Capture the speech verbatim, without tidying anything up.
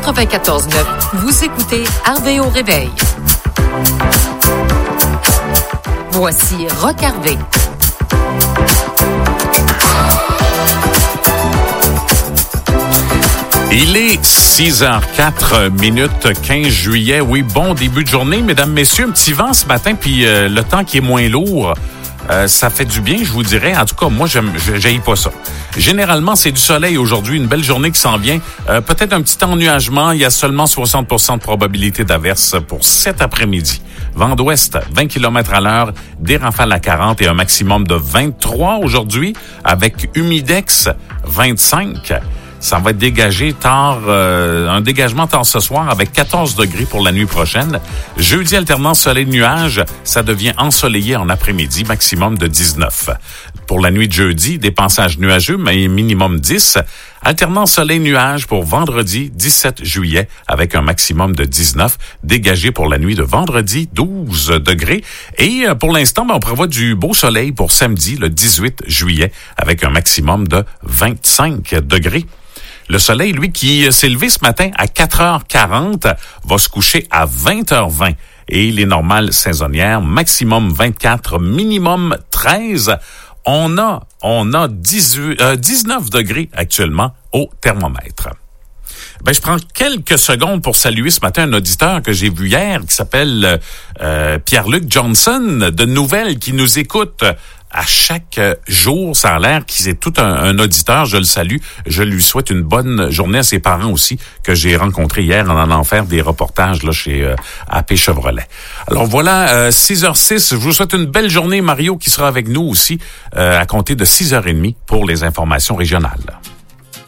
quatre-vingt-quatorze neuf, vous écoutez Harvey au réveil. Voici Roch Harvey. Il est six heures quatre minutes, quinze juillet. Oui, bon début de journée, mesdames, messieurs. Un petit vent ce matin, puis euh, le temps qui est moins lourd, euh, ça fait du bien, je vous dirais. En tout cas, moi, j'aime, j'haïs pas ça. Généralement, c'est du soleil aujourd'hui, une belle journée qui s'en vient. Euh, peut-être un petit ennuagement. Il y a seulement soixante pour cent de probabilité d'averse pour cet après-midi. Vent d'ouest, vingt kilomètres à l'heure, des rafales à quarante et un maximum de vingt-trois aujourd'hui, avec humidex vingt-cinq. Ça va être dégagé tard, euh, un dégagement tard ce soir avec quatorze degrés pour la nuit prochaine. Jeudi, alternance soleil-nuage, ça devient ensoleillé en après-midi, maximum de dix-neuf. Pour la nuit de jeudi, des passages nuageux, mais minimum dix. Alternance soleil-nuage pour vendredi, dix-sept juillet, avec un maximum de dix-neuf. Dégagé pour la nuit de vendredi, douze degrés. Et pour l'instant, ben, on prévoit du beau soleil pour samedi, le dix-huit juillet, avec un maximum de vingt-cinq degrés. Le soleil, lui, qui s'est levé ce matin à quatre heures quarante, va se coucher à vingt heures vingt. Et les normales saisonnières, maximum vingt-quatre, minimum treize. On a, on a dix-huit, euh, dix-neuf degrés actuellement au thermomètre. Ben, je prends quelques secondes pour saluer ce matin un auditeur que j'ai vu hier qui s'appelle euh, Pierre-Luc Johnson de Nouvelles qui nous écoute à chaque jour. Ça a l'air qu'il est tout un, un auditeur. Je le salue. Je lui souhaite une bonne journée à ses parents aussi que j'ai rencontrés hier en allant faire des reportages là chez euh, A P Chevrolet. Alors voilà, euh, six heures six. Je vous souhaite une belle journée. Mario qui sera avec nous aussi euh, à compter de six heures trente pour les informations régionales.